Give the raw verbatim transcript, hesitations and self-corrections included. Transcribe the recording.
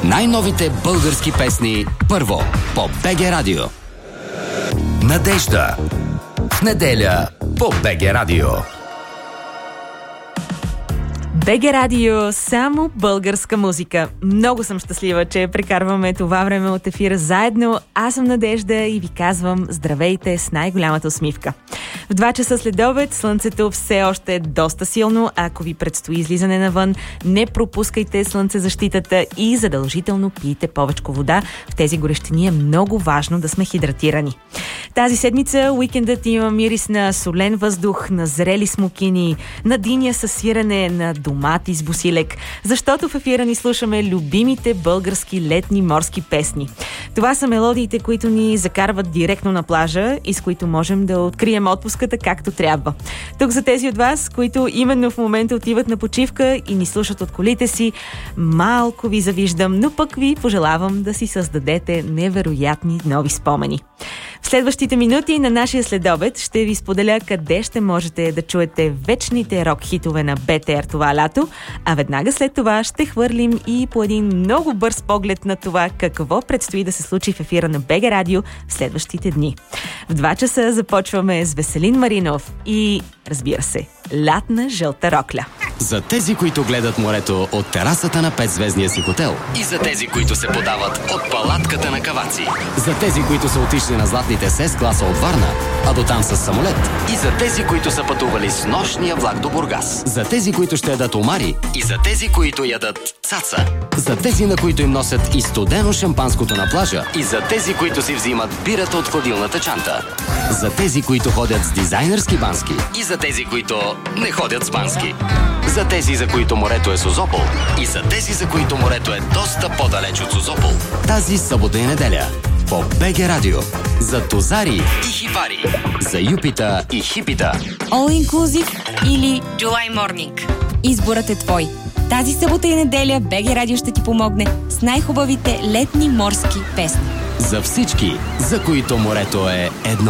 Най-новите български песни първо по БГ Радио. Надежда. В неделя по БГ Радио. БГ Радио, само българска музика. Много съм щастлива, че прекарваме това време от ефира заедно. Аз съм Надежда и ви казвам здравейте с най-голямата усмивка. В два часа след обед слънцето все още е доста силно. Ако ви предстои излизане навън, не пропускайте слънцезащитата и задължително пийте повече вода. В тези горещини е много важно да сме хидратирани. Тази седмица уикендът има мирис на солен въздух, на зрели смокини, на диня със сирене, на домати с босилек, защото в ефира ни слушаме любимите български летни морски песни. Това са мелодиите, които ни закарват директно на плажа и с които можем да открием отпуската както трябва. Тук за тези от вас, които именно в момента отиват на почивка и ни слушат от колите си, малко ви завиждам, но пък ви пожелавам да си създадете невероятни нови спомени. В следващите минути на нашия следобед ще ви споделя къде ще можете да чуете вечните рок-хитове на БТР това лято, а веднага след това ще хвърлим и по един много бърз поглед на това какво предстои да се случи в ефира на БГ Радио в следващите дни. В два часа започваме с Веселин Маринов и, разбира се, лятна жълта рокля. За тези, които гледат морето от терасата на петзвездния си хотел. И за тези, които се подават от палатката на Каваци. За тези, които са отишли на златните ес класа от Варна, а до там с самолет. И за тези, които са пътували с нощния влак до Бургас. За тези, които ще ядат омари. И за тези, които ядат цаца. За тези, на които им носят и студено шампанското на плажа. И за тези, които си взимат бирата от хладилната чанта. За тези, които ходят с дизайнерски бански. И за тези, които не ходят с бански. За тези, за които морето е Созопол. И за тези, за които морето е доста по-далеч от Созопол. Тази събота и неделя по БГ Радио. За тузари и хипари. За юпита и хипита. All Inclusive или July Morning. Изборът е твой. Тази събота и неделя БГ Радио ще ти помогне с най-хубавите летни морски песни. За всички, за които морето е едно.